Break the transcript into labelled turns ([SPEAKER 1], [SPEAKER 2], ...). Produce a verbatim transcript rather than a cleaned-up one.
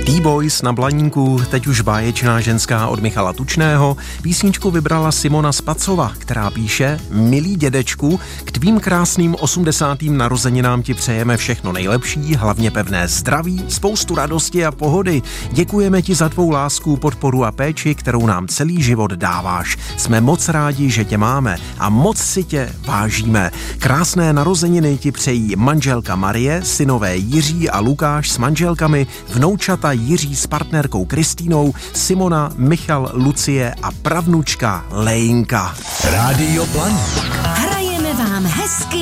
[SPEAKER 1] D-Boys na Blaníku, teď už báječná ženská od Michala Tučného. Písničku vybrala Simona Spacova, která píše: Milý dědečku, k tvým krásným osmdesátým narozeninám ti přejeme všechno nejlepší, hlavně pevné zdraví, spoustu radosti a pohody. Děkujeme ti za tvou lásku, podporu a péči, kterou nám celý život dáváš. Jsme moc rádi, že tě máme a moc si tě vážíme. Krásné narozeniny ti přejí manželka Marie, synové Jiří a Lukáš s manželkami, vnoučata Jiří s partnerkou Kristýnou, Simona, Michal, Lucie a pravnučka Lejnka.
[SPEAKER 2] Rádio Blaník.
[SPEAKER 3] Hrajeme vám hezky